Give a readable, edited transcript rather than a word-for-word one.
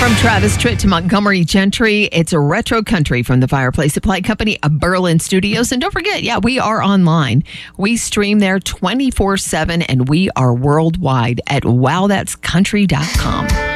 From Travis Tritt to Montgomery Gentry, it's a retro country from the Fireplace Supply Company of Berlin Studios. And don't forget, we are online. We stream there 24/7 and we are worldwide at wowthat'scountry.com.